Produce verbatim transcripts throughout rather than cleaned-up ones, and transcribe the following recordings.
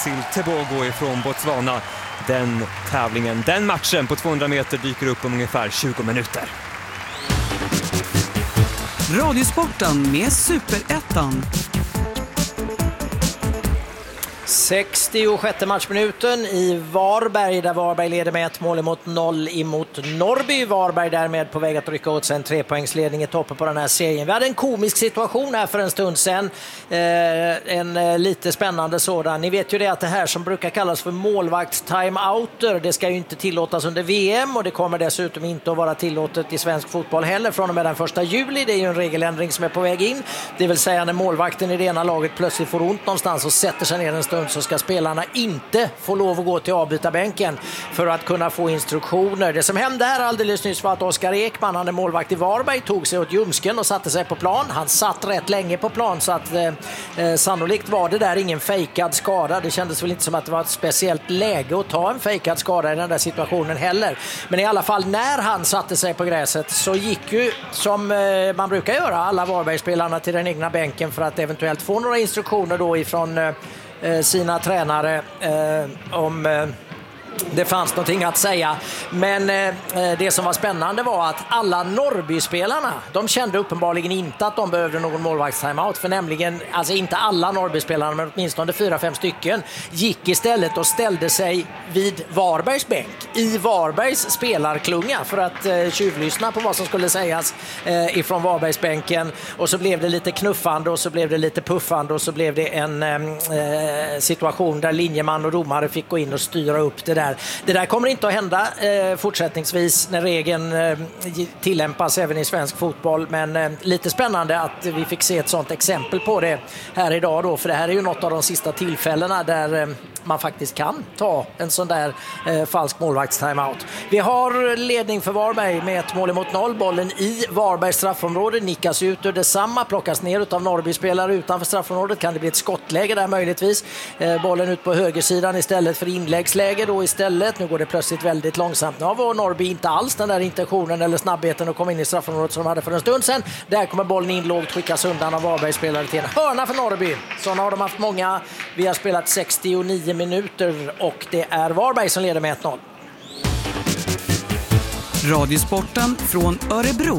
Basil Tebogo från Botswana. Den tävlingen, den matchen på tvåhundra meter dyker upp om ungefär tjugo minuter. Radiosporten med Superettan. sextiosjätte matchminuten i Varberg, där Varberg leder med ett mål emot noll emot Norrby. Varberg därmed på väg att rycka åt sig en trepoängsledning i toppen på den här serien. Vi hade en komisk situation här för en stund sedan. Eh, en eh, lite spännande sådan. Ni vet ju det att det här som brukar kallas för målvakts-timeouter, det ska ju inte tillåtas under V M och det kommer dessutom inte att vara tillåtet i svensk fotboll heller från och med den första juli. Det är ju en regeländring som är på väg in. Det vill säga när målvakten i det ena laget plötsligt får ont någonstans och sätter sig ner en stund, så ska spelarna inte få lov att gå till avbytarbänken för att kunna få instruktioner. Det som hände här alldeles nyss var att Oskar Ekman, han är målvakt i Varberg, tog sig åt ljumsken och satte sig på plan. Han satt rätt länge på plan, så att eh, sannolikt var det där ingen fejkad skada. Det kändes väl inte som att det var ett speciellt läge att ta en fejkad skada i den där situationen heller. Men i alla fall, när han satte sig på gräset så gick ju, som eh, man brukar göra, alla Varbergsspelarna till den egna bänken för att eventuellt få några instruktioner då ifrån eh, sina tränare eh, om eh, det fanns någonting att säga. Men eh, det som var spännande var att alla Norrby-spelarna, de kände uppenbarligen inte att de behövde någon målvaktstimeout, för nämligen, alltså inte alla Norrby-spelarna men åtminstone fyra, fem stycken gick istället och ställde sig vid Varbergs bänk i Varbergs spelarklunga för att eh, tjuvlyssna på vad som skulle sägas eh, ifrån Varbergsbänken. Och så blev det lite knuffande och så blev det lite puffande och så blev det en eh, situation där linjeman och domare fick gå in och styra upp det där. Det där kommer inte att hända eh, fortsättningsvis när regeln eh, tillämpas även i svensk fotboll, men eh, lite spännande att vi fick se ett sånt exempel på det här idag då, för det här är ju något av de sista tillfällena där eh, man faktiskt kan ta en sån där eh, falsk målvaktstimeout. Vi har ledning för Varberg med ett mål emot noll. Bollen i Varbergs straffområde nickas ut ur detsamma, plockas ner av Norrby-spelare utanför straffområdet. Kan det bli ett skottläge där möjligtvis? Eh, bollen ut på högersidan istället för inläggsläge då istället. Nu går det plötsligt väldigt långsamt. Nu har Norrby inte alls den där intentionen eller snabbheten att komma in i straffområdet som de hade för en stund sedan. Där kommer bollen in lågt, skickas undan av Varbergs-spelare till en hörna för Norrby. Sådana har de haft många. Vi har spelat sextionio minuter och det är Varberg som leder med ett noll. Radiosporten från Örebro.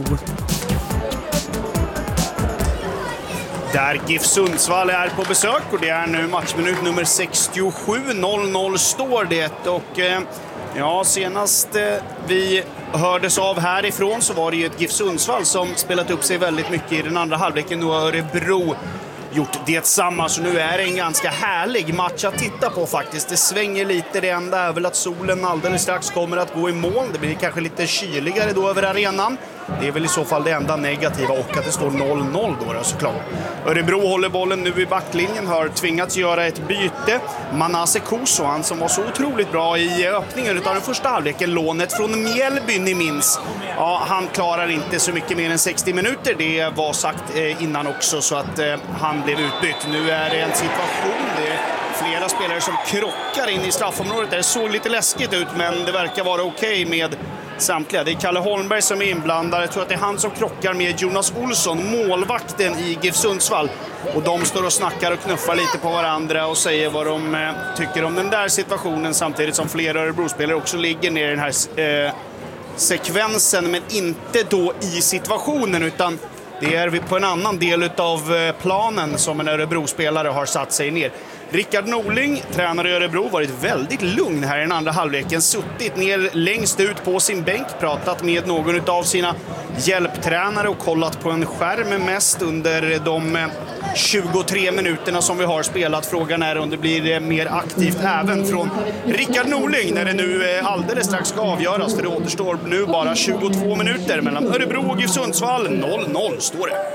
Där GIF Sundsvall är på besök och det är nu matchminut nummer sextiosju. noll noll står det och eh, ja, senast eh, vi hördes av härifrån så var det ju ett GIF Sundsvall som spelat upp sig väldigt mycket i den andra halvleken. Nu har Örebro gjort detsamma, så nu är det en ganska härlig match att titta på faktiskt. Det svänger lite, det enda är väl att solen alldeles strax kommer att gå i moln. Det blir kanske lite kyligare då över arenan. Det är väl i så fall det enda negativa, och att det står noll noll då, då såklart. Örebro håller bollen nu i backlinjen, har tvingats göra ett byte. Manase Koso, han som var så otroligt bra i öppningen av den första halvleken, lånet från Mjällby ni minns. Ja, han klarar inte så mycket mer än sextio minuter, det var sagt eh, innan också, så att eh, han blev utbytt. Nu är det en situation, det är flera spelare som krockar in i straffområdet. Det såg lite läskigt ut, men det verkar vara okej med samtliga. Det är Kalle Holmberg som är inblandad. Jag tror att det är han som krockar med Jonas Olsson, målvakten i GIF Sundsvall. Och de står och snackar och knuffar lite på varandra och säger vad de eh, tycker om den där situationen, samtidigt som flera Örebro-spelare också ligger ner i den här eh, sekvensen, men inte då i situationen, utan det är på en annan del av planen som en Örebro-spelare har satt sig ner. Rickard Norling, tränare i Örebro, varit väldigt lugn här i den andra halvleken. Suttit ner längst ut på sin bänk, pratat med någon av sina hjälptränare och kollat på en skärm mest under de tjugotre minuterna som vi har spelat. Frågan är om det blir mer aktivt även från Rickard Norling när det nu alldeles strax ska avgöras. För det återstår nu bara tjugotvå minuter mellan Örebro och GIF Sundsvall. noll noll står det.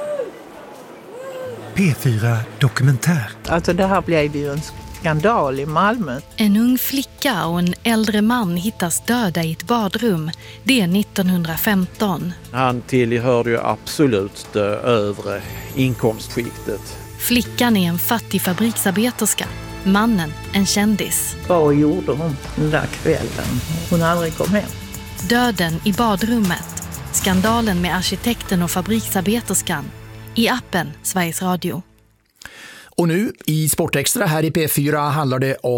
P fyra Dokumentär. Alltså det här blev ju en skandal i Malmö. En ung flicka och en äldre man hittas döda i ett badrum. Det är nittonhundrafemton. Han tillhörde ju absolut det övre inkomstskiktet. Flickan är en fattig fabriksarbeterska. Mannen en kändis. Vad gjorde hon den där kvällen? Hon aldrig kom hem. Döden i badrummet. Skandalen med arkitekten och fabriksarbeterskan. I appen Sveriges Radio. Och nu i Sportextra här i P fyra handlar det om